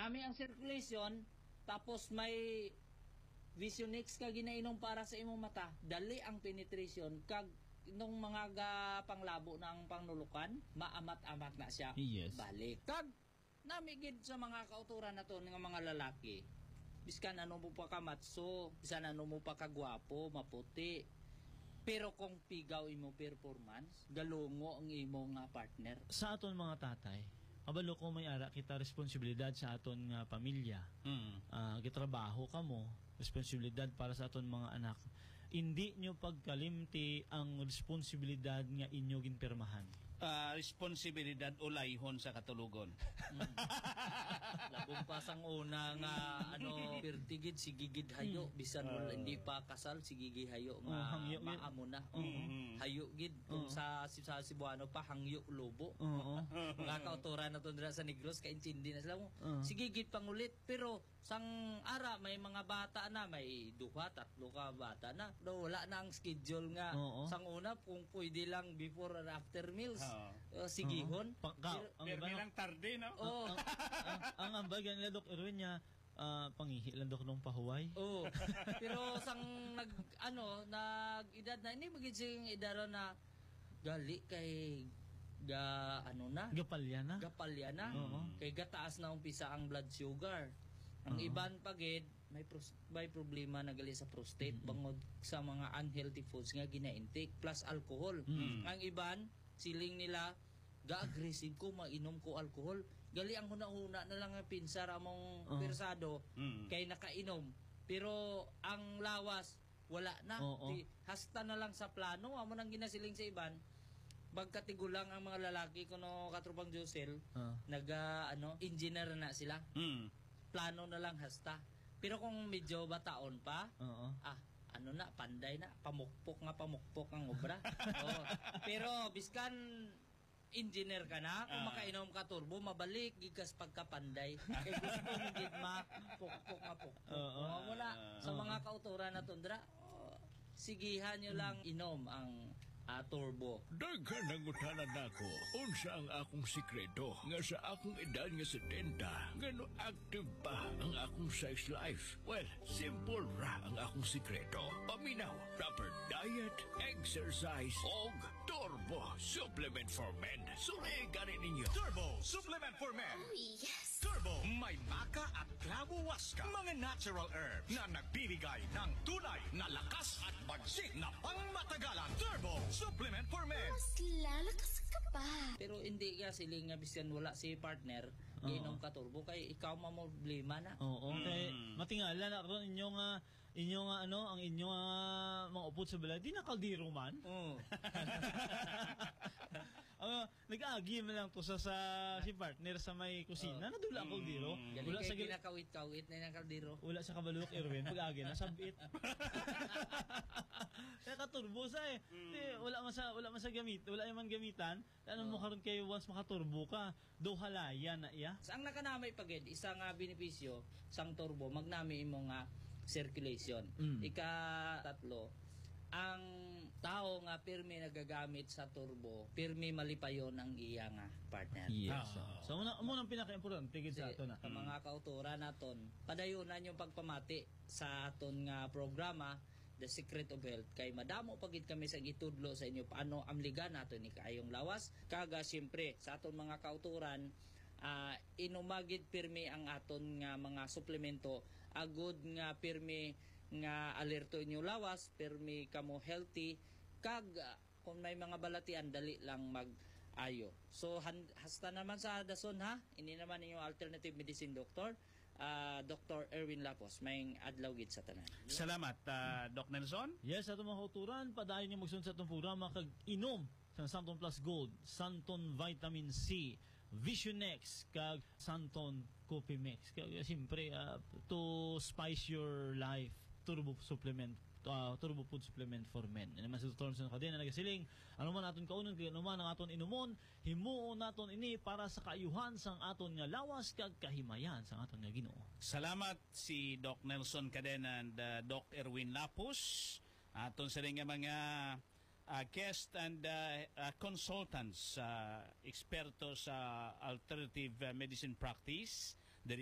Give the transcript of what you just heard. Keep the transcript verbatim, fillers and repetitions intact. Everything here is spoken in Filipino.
Dami ang circulation, tapos may Visionex ka ginainom para sa imong mata, dali ang penetration kag nung mga ga panglabo ng pangnulukan, maamat-amat na siya Yes. balik. Kag namigid sa mga kauturan na to ng mga lalaki, biskan ano mo pa kamatso, bisan ano mo pa kagwapo, maputi, pero kung pigaw imo performance, galungo ang imong nga partner. Sa aton mga tatay, kabalo ko may ara kita responsibilidad sa aton nga pamilya. Mm. Ah, gitrabaho ka mo, responsibilidad para sa aton mga anak. Hindi nyo pagkalimti ang responsibilidad nga inyo ginpirmahan. Ah, responsibilidad o layhon sa katulugon. Labong pasang una nga ano pertigid si gigid hayo bisan wala hindi pa kasal si gigid hayo nga Oh, hangyo, maamo na. Mhm. Hayo gid kung Oo. sa sa Cebuano pa hangyo lobo. Oo. Mga kauturan na to dira sa Negros ka intindi na sila mo. Oo. Si gigid pangulit pero sang ara may mga bata na may duha tatlo ka bata na. Do wala na ang schedule nga. Oo. Sang una kung pwede lang before or after meals. Oo. Uh, sigihon. Pa- ka- Pero- ang Pero iba, nilang tarde, no? Oh. ang, ang, ang ambag yan ladok Erwin niya, ah, pangihi lang dok nung pahuway. Oo. Pero sang nag ano nag edad na ini magid sing edad na gali kay ga ano na Gapalya na. gapalya na Oo. kay gataas na umpisa ang blood sugar. Ang Oo. iban pagid may pros, may problema na gali sa prostate bangod sa mga unhealthy foods nga gina-intake plus alcohol. Mm. Ang iban siling nila ga-aggressive ko mainom ko alcohol. Gali ang huna-huna na lang ang pinsar among Oo. persado Mm. kay nakainom. Pero ang lawas wala na. Oo. Di, hasta na lang sa plano amo nang ginasiling sa iban. Bagkatigulang ang mga lalaki kuno katrupang Josel, Ah. naga ano, engineer na sila. Mm. Plano na lang hasta. Pero kung medyo bataon pa, Oo. ah, ano na, panday na, pamukpok nga pamukpok ang obra. Oo. Pero biskan engineer ka na, kung Ah. makainom ka turbo, mabalik gigas pagkapanday. Kaya gusto mo gid ma pukpok nga pukpok. Oo. Oo, wala sa mga kauturan na tundra. Oh, sigihan nyo lang inom ang ah, turbo. Daghan ang utanan nako. Unsa ang akong sikreto nga sa akong edad nga setenta ngano active pa ang akong sex life? Well, simple ra ang akong sikreto. Paminaw, proper diet, exercise, og turbo supplement for men. Suli ganin ninyo. Turbo Supplement for Men. Oh, yes! Turbo, may maka at clavo waska. Mga natural herb na nagbibigay ng tunay na lakas at bagsik na pangmatagalan. Turbo Supplement for Men. Mas lalakas ka pa. Pero hindi ka siling nga biskan wala si partner, Oo. ginom ka turbo kay ikaw mamoblema na. Oo, kay Mm. matingala na ron inyo nga inyo nga ano ang inyo nga mga upod sa balay di na kaldero man. Oo. Uh, nag-aagi man lang to sa, sa si partner sa may kusina. Oh. Nadula ang kaldero. Gali Wala sa kay gil- kinakawit-kawit na yung kaldero. wala sa kabalok Erwin pag-agi na sabit. Kaya katurbo sa eh. Di, wala man sa wala man sa gamit, wala man gamitan. Ano mo karon kay once makaturbo ka, do halaya na iya. Sa ang nakanamay pagid isa nga benepisyo sang turbo magnami imo nga circulation. Mm. Ika tatlo ang tao nga pirmi nagagamit sa turbo, pirmi malipayon ang iya nga partner. Yes. Ah. So muna mo nang pinaka-importante gid sa ato na. Sa mga kauturan naton, padayonan yung pagpamati sa aton nga programa The Secret of Health kay madamo pagid kami sa gitudlo sa inyo paano amligan nato ni kaayong lawas kaga siyempre sa aton mga kauturan uh, inumagid pirmi ang aton nga mga suplemento agud nga pirmi nga alerto inyo lawas pirmi kamo healthy kag uh, kung may mga balatian dali lang mag ayo. So han, hasta naman sa dason ha, ini naman ninyo alternative medicine doctor, uh, Doctor Erwin Lapos, may adlaw gid sa tanan. Salamat, ah, Doc Nelson. Yes, ato mga kauturan, padayon niyo magsunod sa atong programa kag inom sa Santon Plus Gold, Santon Vitamin C, Visionex kag Santon Copimex. Kag siyempre uh, to spice your life, turbo supplement, uh, turbo food supplement for men. Ano man sa Doctor Nelson kadena nagasiling, ano man aton kaunon kay ano man ang aton inumon, himuon naton ini para sa kaayuhan sang aton nga lawas kag kahimayan sang aton nga Ginoo. Salamat si Doc Nelson Cadena and uh, Doc Erwin Lapus. Aton sa rin nga mga uh, guest and uh, uh, consultants, uh, eksperto sa alternative uh, medicine practice.